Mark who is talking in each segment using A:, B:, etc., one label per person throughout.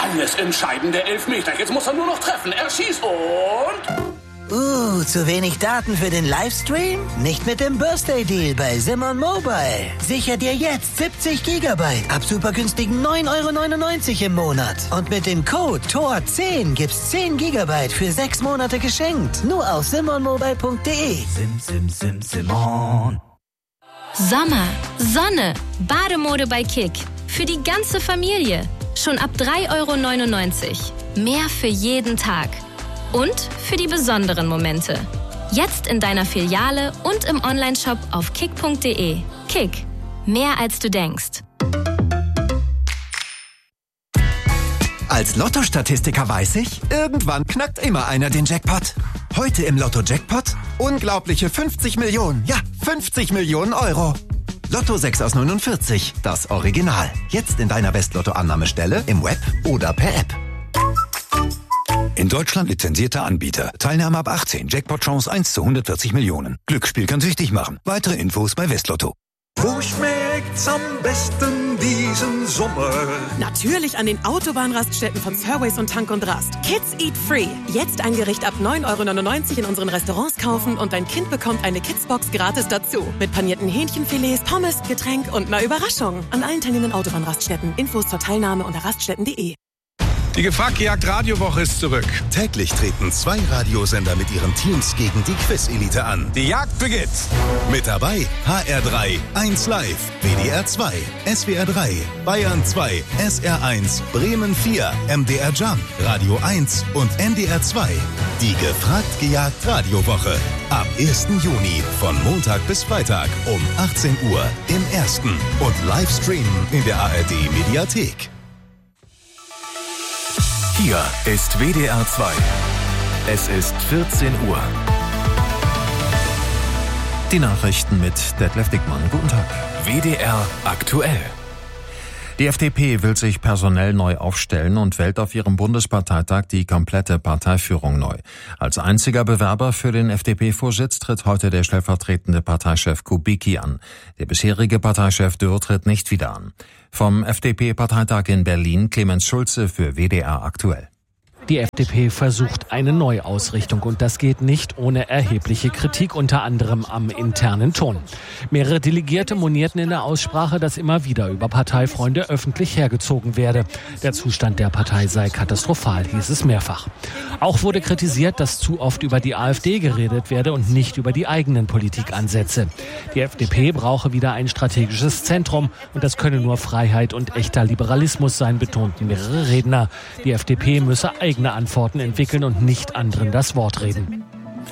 A: Alles entscheidende Elfmeter. Jetzt muss er nur noch treffen. Er schießt und...
B: zu wenig Daten für den Livestream? Nicht mit dem Birthday Deal bei Simon Mobile. Sicher dir jetzt 70 Gigabyte ab super günstigen 9,99 € im Monat. Und mit dem Code TOR10 gibt's 10 Gigabyte für 6 Monate geschenkt. Nur auf simonmobile.de.
C: Simon.
D: Sommer, Sonne, Bademode bei Kick. Für die ganze Familie. Schon ab 3,99 €. Mehr für jeden Tag. Und für die besonderen Momente. Jetzt in deiner Filiale und im Onlineshop auf kick.de. Kick. Mehr als du denkst.
E: Als Lotto-Statistiker weiß ich, irgendwann knackt immer einer den Jackpot. Heute im Lotto-Jackpot unglaubliche 50 Millionen. Ja, 50 Millionen Euro. Lotto 6 aus 49, das Original. Jetzt in deiner West-Lotto-Annahmestelle, im Web oder per App.
F: In Deutschland lizenzierter Anbieter. Teilnahme ab 18. Jackpot-Chance 1 zu 140 Millionen. Glücksspiel kann süchtig machen. Weitere Infos bei Westlotto.
G: Wo schmeckt's am besten diesen Sommer?
H: Natürlich an den Autobahnraststätten von Surways und Tank und Rast. Kids Eat Free. Jetzt ein Gericht ab 9,99 € in unseren Restaurants kaufen und dein Kind bekommt eine Kidsbox gratis dazu. Mit panierten Hähnchenfilets, Pommes, Getränk und einer Überraschung. An allen teilnehmenden Autobahnraststätten. Infos zur Teilnahme unter raststätten.de.
I: Die Gefragt-Jagd-Radiowwoche ist zurück.
J: Täglich treten 2 Radiosender mit ihren Teams gegen die Quiz-Elite an.
I: Die Jagd beginnt.
J: Mit dabei HR3, 1 Live, WDR 2, SWR 3, Bayern 2, SR 1, Bremen 4, MDR Jump, Radio 1 und NDR 2. Die Gefragt-Gejagt-Radiowoche. Ab 1. Juni von Montag bis Freitag um 18 Uhr im Ersten und Livestreamen in der ARD-Mediathek.
K: Hier ist WDR 2. Es ist 14 Uhr.
L: Die Nachrichten mit Detlef Dickmann. Guten Tag.
K: WDR aktuell.
L: Die FDP will sich personell neu aufstellen und wählt auf ihrem Bundesparteitag die komplette Parteiführung neu. Als einziger Bewerber für den FDP-Vorsitz tritt heute der stellvertretende Parteichef Kubicki an. Der bisherige Parteichef Dürr tritt nicht wieder an. Vom FDP-Parteitag in Berlin Clemens Schulze für WDR aktuell.
M: Die FDP versucht eine Neuausrichtung und das geht nicht ohne erhebliche Kritik, unter anderem am internen Ton. Mehrere Delegierte monierten in der Aussprache, dass immer wieder über Parteifreunde öffentlich hergezogen werde. Der Zustand der Partei sei katastrophal, hieß es mehrfach. Auch wurde kritisiert, dass zu oft über die AfD geredet werde und nicht über die eigenen Politikansätze. Die FDP brauche wieder ein strategisches Zentrum und das könne nur Freiheit und echter Liberalismus sein, betonten mehrere Redner. Die FDP müsse eigene Antworten entwickeln und nicht anderen das Wort reden.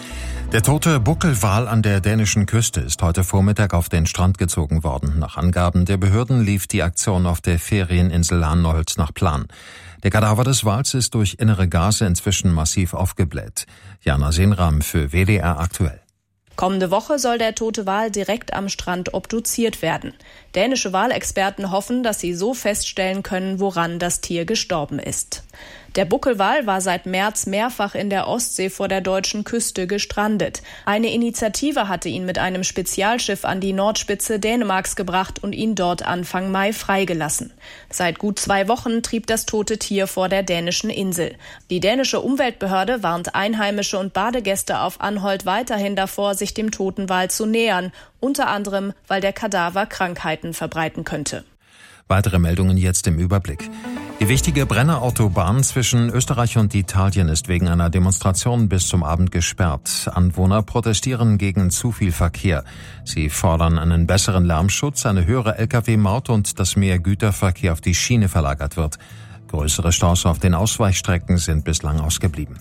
L: Der tote Buckelwal an der dänischen Küste ist heute Vormittag auf den Strand gezogen worden. Nach Angaben der Behörden lief die Aktion auf der Ferieninsel Hanholz nach Plan. Der Kadaver des Wals ist durch innere Gase inzwischen massiv aufgebläht. Jana Senram für WDR aktuell.
N: Kommende Woche soll der tote Wal direkt am Strand obduziert werden. Dänische Walexperten hoffen, dass sie so feststellen können, woran das Tier gestorben ist. Der Buckelwal war seit März mehrfach in der Ostsee vor der deutschen Küste gestrandet. Eine Initiative hatte ihn mit einem Spezialschiff an die Nordspitze Dänemarks gebracht und ihn dort Anfang Mai freigelassen. Seit gut 2 Wochen trieb das tote Tier vor der dänischen Insel. Die dänische Umweltbehörde warnt Einheimische und Badegäste auf Anholt weiterhin davor, sich dem toten Wal zu nähern, unter anderem, weil der Kadaver Krankheiten verbreiten könnte.
L: Weitere Meldungen jetzt im Überblick. Die wichtige Brennerautobahn zwischen Österreich und Italien ist wegen einer Demonstration bis zum Abend gesperrt. Anwohner protestieren gegen zu viel Verkehr. Sie fordern einen besseren Lärmschutz, eine höhere Lkw-Maut und dass mehr Güterverkehr auf die Schiene verlagert wird. Größere Staus auf den Ausweichstrecken sind bislang ausgeblieben.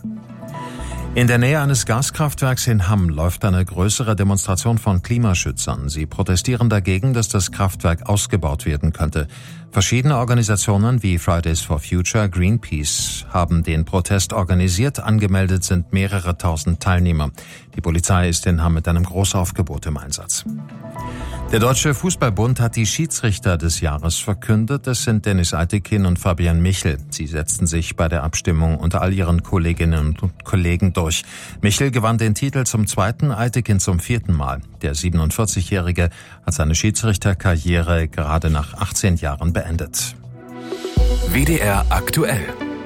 L: In der Nähe eines Gaskraftwerks in Hamm läuft eine größere Demonstration von Klimaschützern. Sie protestieren dagegen, dass das Kraftwerk ausgebaut werden könnte. Verschiedene Organisationen wie Fridays for Future, Greenpeace haben den Protest organisiert. Angemeldet sind mehrere tausend Teilnehmer. Die Polizei ist in Hamm mit einem Großaufgebot im Einsatz. Der Deutsche Fußballbund hat die Schiedsrichter des Jahres verkündet. Es sind Dennis Eitekin und Fabian Michel. Sie setzten sich bei der Abstimmung unter all ihren Kolleginnen und Kollegen durch. Michel gewann den Titel zum 2., Eitekin zum 4. Mal. Der 47-Jährige hat seine Schiedsrichterkarriere gerade nach 18 Jahren beendet.
K: WDR aktuell.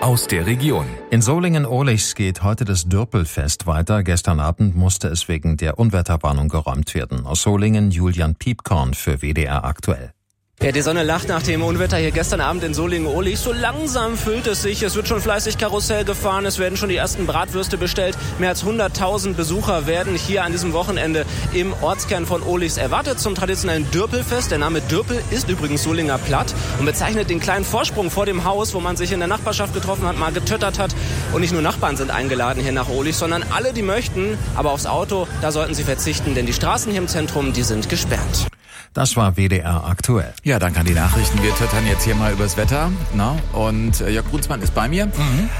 K: aus der Region.
L: In Solingen-Ohligs geht heute das Dürpelfest weiter. Gestern Abend musste es wegen der Unwetterwarnung geräumt werden. Aus Solingen Julian Piepkorn für WDR aktuell.
C: Ja, die Sonne lacht nach dem Unwetter hier gestern Abend in Solingen-Ohligs. So langsam füllt es sich. Es wird schon fleißig Karussell gefahren. Es werden schon die ersten Bratwürste bestellt. Mehr als 100.000 Besucher werden hier an diesem Wochenende im Ortskern von Ohligs erwartet zum traditionellen Dürpelfest. Der Name Dürpel ist übrigens Solinger Platt und bezeichnet den kleinen Vorsprung vor dem Haus, wo man sich in der Nachbarschaft getroffen hat, mal getöttert hat. Und nicht nur Nachbarn sind eingeladen hier nach Ohligs, sondern alle, die möchten. Aber aufs Auto, da sollten sie verzichten, denn die Straßen hier im Zentrum, die sind gesperrt.
L: Das war WDR aktuell.
O: Ja, danke an die Nachrichten. Wir töttern jetzt hier mal übers Wetter. Und Jörg Brunsmann ist bei mir.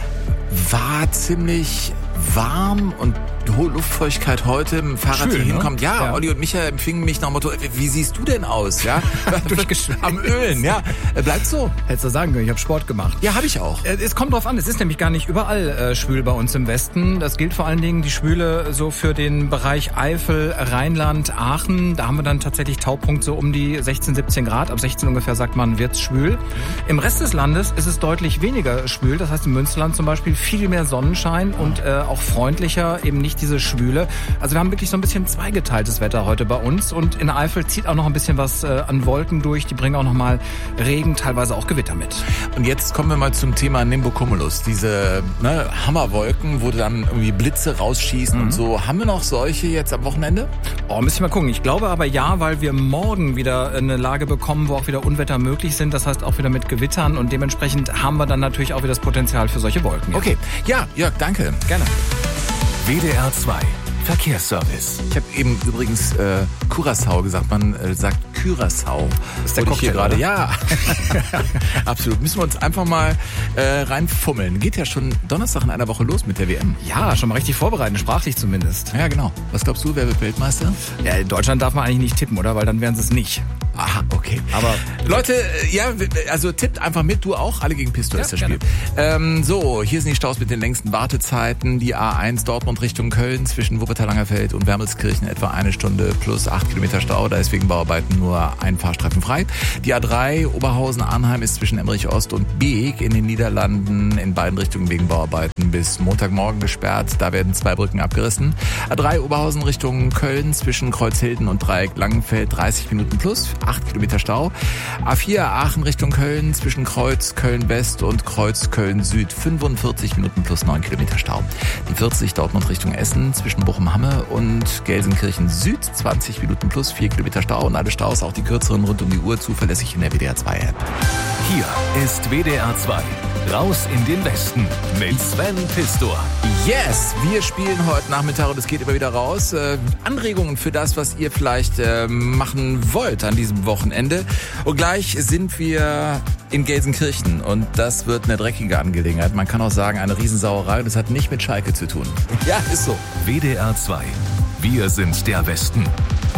O: War ziemlich warm und hohe Luftfeuchtigkeit heute im Fahrrad hier hinkommt. Ne? Ja, Olli und Micha empfingen mich nach dem Motto, wie siehst du denn aus? Ja, am Ölen, ja. Bleibt so.
P: Hättest du sagen können, ich habe Sport gemacht.
O: Ja, habe ich auch.
P: Es kommt drauf an, es ist nämlich gar nicht überall schwül bei uns im Westen. Das gilt vor allen Dingen die Schwüle so für den Bereich Eifel, Rheinland, Aachen. Da haben wir dann tatsächlich Taupunkt so um die 16, 17 Grad. Ab 16 ungefähr sagt man, wird's schwül. Im Rest des Landes ist es deutlich weniger schwül. Das heißt im Münsterland zum Beispiel viel mehr Sonnenschein und auch freundlicher, eben nicht diese Schwüle. Also wir haben wirklich so ein bisschen zweigeteiltes Wetter heute bei uns und in Eifel zieht auch noch ein bisschen was an Wolken durch. Die bringen auch noch mal Regen, teilweise auch Gewitter mit.
O: Und jetzt kommen wir mal zum Thema Nimbocumulus. Diese Hammerwolken, wo dann irgendwie Blitze rausschießen und so. Haben wir noch solche jetzt am Wochenende?
P: Müssen wir mal gucken. Ich glaube aber ja, weil wir morgen wieder eine Lage bekommen, wo auch wieder Unwetter möglich sind. Das heißt auch wieder mit Gewittern und dementsprechend haben wir dann natürlich auch wieder das Potenzial für solche Wolken. Ja.
O: Okay. Ja, Jörg, danke.
P: Gerne.
K: WDR 2 Verkehrsservice.
O: Ich habe eben übrigens Curaçao gesagt. Man sagt Curaçao.
P: Das ist der Cocktail gerade.
O: Ja, absolut. Müssen wir uns einfach mal reinfummeln. Geht ja schon Donnerstag in einer Woche los mit der WM.
P: Ja, schon mal richtig vorbereiten, sprachlich zumindest.
O: Ja, genau. Was glaubst du, wer wird Weltmeister?
P: Ja, in Deutschland darf man eigentlich nicht tippen, oder? Weil dann wären sie es nicht.
O: Aha, okay. Aber Leute, ja, also tippt einfach mit, du auch. Alle gegen Pistol ist das Spiel. So, hier sind die Staus mit den längsten Wartezeiten. Die A1 Dortmund Richtung Köln zwischen Wuppertal-Langerfeld und Wermelskirchen etwa 1 Stunde plus 8 Kilometer Stau. Da ist wegen Bauarbeiten nur ein Fahrstreifen frei. Die A3 Oberhausen-Arnheim ist zwischen Emmerich Ost und Beek in den Niederlanden in beiden Richtungen wegen Bauarbeiten bis Montagmorgen gesperrt. Da werden 2 Brücken abgerissen. A3 Oberhausen Richtung Köln zwischen Kreuzhilden und Dreieck Langenfeld 30 Minuten plus 8 Kilometer Stau. A4 Aachen Richtung Köln zwischen Kreuz Köln-West und Kreuz Köln-Süd 45 Minuten plus 9 Kilometer Stau. Die 40 Dortmund Richtung Essen zwischen Bochum-Hamme und Gelsenkirchen Süd 20 Minuten plus 4 Kilometer Stau und alle Staus, auch die kürzeren rund um die Uhr, zuverlässig in der WDR 2 App.
K: Hier ist WDR 2. Raus in den Westen mit Sven Pistor.
O: Yes, wir spielen heute Nachmittag und es geht immer wieder raus. Anregungen für das, was ihr vielleicht machen wollt an diesem Wochenende. Und gleich sind wir in Gelsenkirchen und das wird eine dreckige Angelegenheit. Man kann auch sagen, eine Riesensauerei und das hat nicht mit Schalke zu tun. Ja, ist so.
K: WDR 2. Wir sind der Westen.